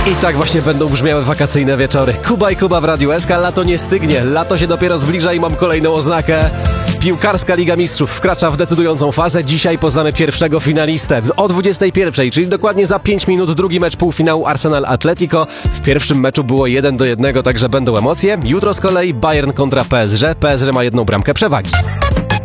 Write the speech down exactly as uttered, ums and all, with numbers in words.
I tak właśnie będą brzmiały wakacyjne wieczory. Kuba i Kuba w Radiu S K. Lato nie stygnie, lato się dopiero zbliża i mam kolejną oznakę. Piłkarska Liga Mistrzów wkracza w decydującą fazę. Dzisiaj poznamy pierwszego finalistę. O dwudziestej pierwszej, czyli dokładnie za pięć minut, drugi mecz półfinału Arsenal-Atletico. W pierwszym meczu było jeden do jednego, także będą emocje. Jutro z kolei Bayern kontra P S G. P S G ma jedną bramkę przewagi.